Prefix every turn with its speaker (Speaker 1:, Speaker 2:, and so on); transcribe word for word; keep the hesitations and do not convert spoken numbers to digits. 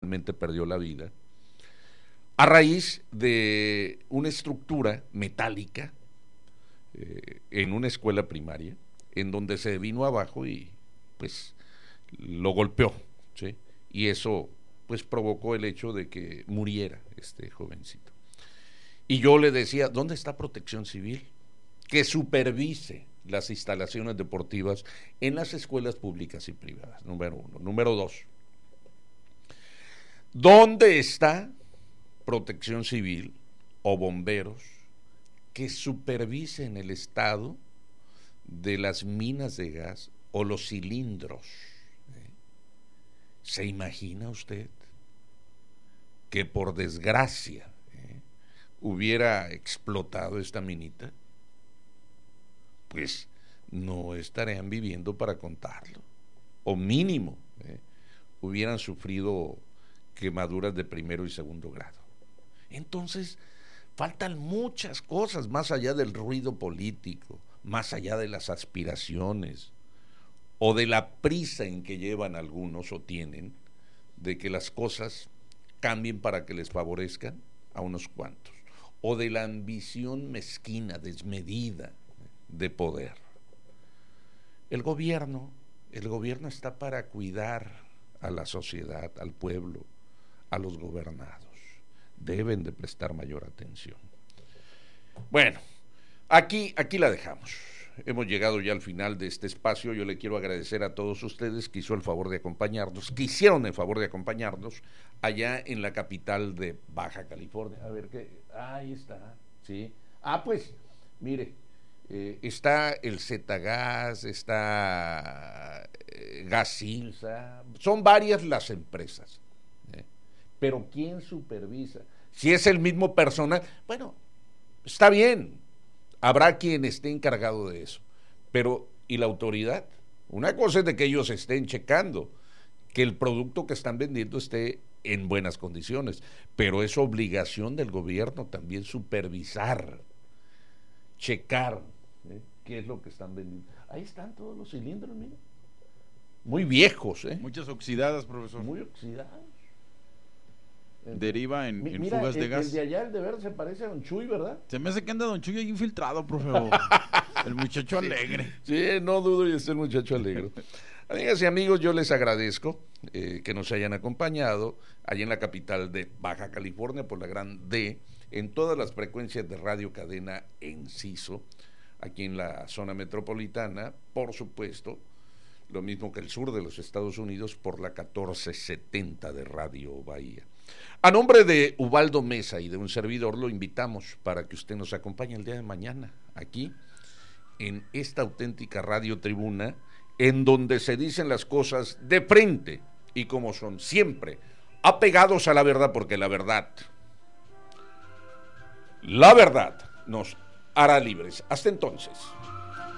Speaker 1: lamentablemente perdió la vida, a raíz de una estructura metálica eh, en una escuela primaria, en donde se vino abajo y pues lo golpeó, ¿sí? Y eso pues provocó el hecho de que muriera este jovencito. Y yo le decía, ¿dónde está Protección Civil? Que supervise las instalaciones deportivas en las escuelas públicas y privadas, número uno. Número dos, ¿dónde está Protección Civil o bomberos que supervisen el estado de las minas de gas o los cilindros? ¿Eh? ¿Se imagina usted que por desgracia ¿eh? hubiera explotado esta minita? Pues no estarían viviendo para contarlo, o mínimo ¿eh? hubieran sufrido quemaduras de primero y segundo grado. Entonces faltan muchas cosas más allá del ruido político, más allá de las aspiraciones o de la prisa en que llevan algunos o tienen de que las cosas cambien para que les favorezcan a unos cuantos, o de la ambición mezquina, desmedida de poder. El gobierno, el gobierno está para cuidar a la sociedad, al pueblo, a los gobernados. Deben de prestar mayor atención. Bueno, aquí, aquí la dejamos. Hemos llegado ya al final de este espacio. Yo le quiero agradecer a todos ustedes que hizo el favor de acompañarnos, que hicieron el favor de acompañarnos allá en la capital de Baja California. A ver qué, ahí está, sí. Ah, pues, mire, eh, está el Zetagas, está eh, Gasilsa, son varias las empresas. ¿eh? Pero ¿quién supervisa? Si es el mismo personal, bueno, está bien. Habrá quien esté encargado de eso, pero ¿y la autoridad? Una cosa es de que ellos estén checando que el producto que están vendiendo esté en buenas condiciones, pero es obligación del gobierno también supervisar, checar ¿eh? qué es lo que están vendiendo. Ahí están todos los cilindros, mira, muy viejos, ¿eh?
Speaker 2: Muchas oxidadas, profesor.
Speaker 1: Muy oxidados.
Speaker 2: Deriva en, en
Speaker 1: Mira,
Speaker 2: fugas de
Speaker 1: el,
Speaker 2: gas.
Speaker 1: El de allá, el de verde, se parece a Don Chuy, ¿verdad?
Speaker 2: Se me hace que anda Don Chuy ahí infiltrado, profesor. El muchacho alegre.
Speaker 1: Sí, no dudo y es el muchacho alegre. Amigas y amigos, yo les agradezco eh, que nos hayan acompañado allá en la capital de Baja California por la gran D, en todas las frecuencias de Radio Cadena Enciso, aquí en la zona metropolitana, por supuesto, lo mismo que el sur de los Estados Unidos por la catorce setenta de Radio Bahía. A nombre de Ubaldo Mesa y de un servidor, lo invitamos para que usted nos acompañe el día de mañana, aquí, en esta auténtica Radio Tribuna, en donde se dicen las cosas de frente y como son, siempre apegados a la verdad, porque la verdad, la verdad nos hará libres. Hasta entonces.